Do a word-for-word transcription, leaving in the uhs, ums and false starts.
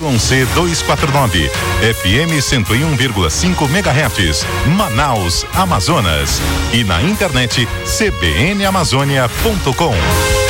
C duzentos e quarenta e nove, F M cento e um vírgula cinco megahertz, Manaus, Amazonas. E na internet c b n amazônia ponto com.